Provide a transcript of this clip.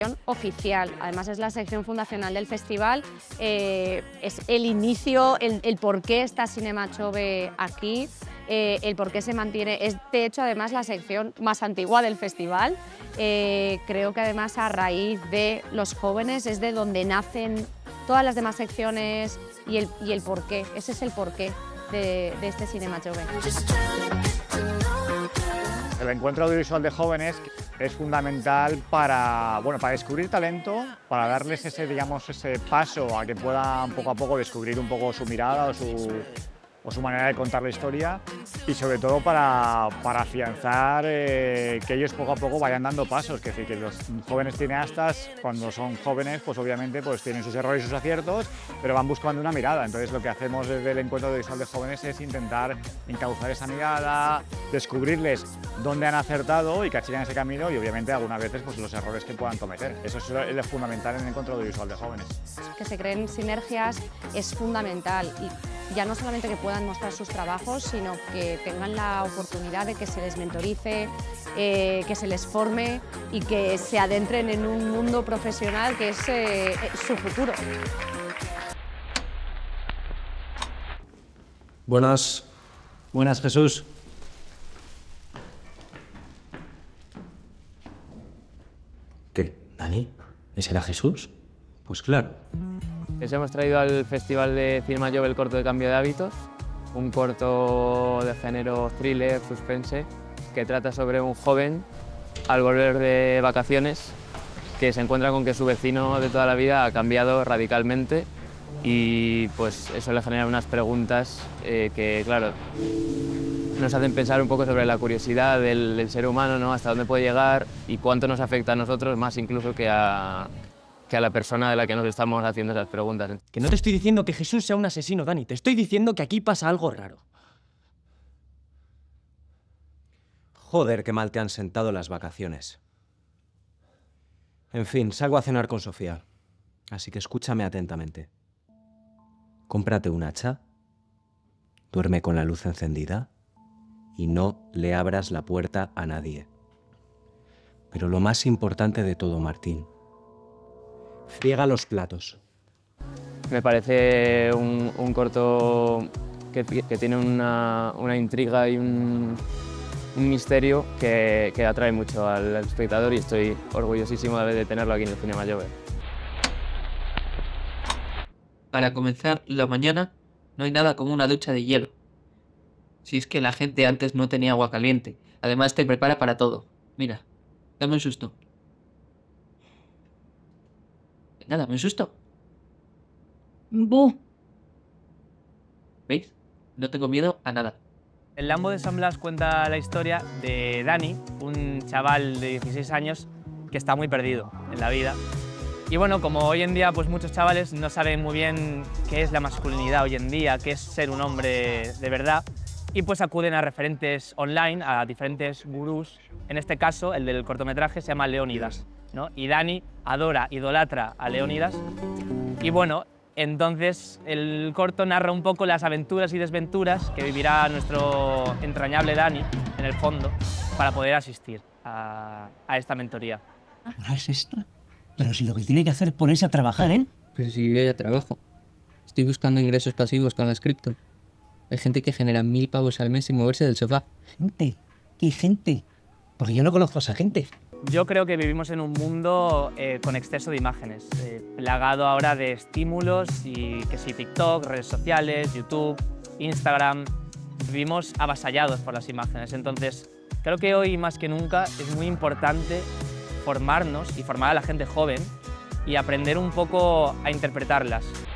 oficial, además es la sección fundacional del festival, es el inicio, el por qué está Cinema Jove aquí, el por qué se mantiene, es de hecho además la sección más antigua del festival. Creo que además a raíz de los jóvenes es de donde nacen todas las demás secciones y el porqué, ese es el porqué de este Cinema Jove. El encuentro audiovisual de jóvenes es fundamental para descubrir talento, para darles ese paso a que puedan poco a poco descubrir un poco su mirada o su manera de contar la historia, y sobre todo para afianzar que ellos poco a poco vayan dando pasos. Es decir, que los jóvenes cineastas, cuando son jóvenes, pues obviamente tienen sus errores y sus aciertos, pero van buscando una mirada. Entonces lo que hacemos desde el encuentro audiovisual de jóvenes es intentar encauzar esa mirada, descubrirles dónde han acertado y que sigan ese camino, y obviamente algunas veces los errores que puedan cometer. Eso es lo fundamental en el encuentro audiovisual de jóvenes. Que se creen sinergias es fundamental, y ya no solamente que puedan mostrar sus trabajos, sino que tengan la oportunidad de que se les mentorice, que se les forme y que se adentren en un mundo profesional que es su futuro. Buenas. Buenas, Jesús. ¿Qué? ¿Dani? ¿Ese era Jesús? Pues claro. Les hemos traído al Festival de Cinema Jove el corto de Cambio de Hábitos, un corto de género thriller, suspense, que trata sobre un joven al volver de vacaciones que se encuentra con que su vecino de toda la vida ha cambiado radicalmente, y pues eso le genera unas preguntas que, claro, nos hacen pensar un poco sobre la curiosidad del ser humano, ¿no? Hasta dónde puede llegar y cuánto nos afecta a nosotros, más incluso que a la persona de la que nos estamos haciendo esas preguntas. Que no te estoy diciendo que Jesús sea un asesino, Dani. Te estoy diciendo que aquí pasa algo raro. Joder, qué mal te han sentado las vacaciones. En fin, salgo a cenar con Sofía. Así que escúchame atentamente. Cómprate un hacha, duerme con la luz encendida y no le abras la puerta a nadie. Pero lo más importante de todo, Martín, friega los platos. Me parece un corto que tiene una intriga y un misterio que atrae mucho al espectador, y estoy orgullosísimo de tenerlo aquí en el Cinema Jove. Para comenzar la mañana, no hay nada como una ducha de hielo. Si es que la gente antes no tenía agua caliente. Además te prepara para todo. Mira, dame un susto. Venga, dame un susto. ¡Bu! ¿Veis? No tengo miedo a nada. El Lambo de San Blas cuenta la historia de Dani, un chaval de 16 años que está muy perdido en la vida. Y bueno, como hoy en día pues muchos chavales no saben muy bien qué es la masculinidad hoy en día, qué es ser un hombre de verdad, y pues acuden a referentes online, a diferentes gurús. En este caso, el del cortometraje se llama Leónidas, ¿no? Y Dani adora, idolatra a Leónidas. Y bueno, entonces el corto narra un poco las aventuras y desventuras que vivirá nuestro entrañable Dani, en el fondo, para poder asistir a esta mentoría. ¿Ahora es esto? Pero si lo que tiene que hacer es ponerse a trabajar, ¿eh? Pero si yo ya trabajo. Estoy buscando ingresos pasivos con las cripto. Hay gente que genera 1000 pavos al mes sin moverse del sofá. ¿Gente? ¿Qué gente? Porque yo no conozco a esa gente. Yo creo que vivimos en un mundo con exceso de imágenes, plagado ahora de estímulos, y que si TikTok, redes sociales, YouTube, Instagram, vivimos avasallados por las imágenes. Entonces, creo que hoy más que nunca es muy importante formarnos y formar a la gente joven y aprender un poco a interpretarlas.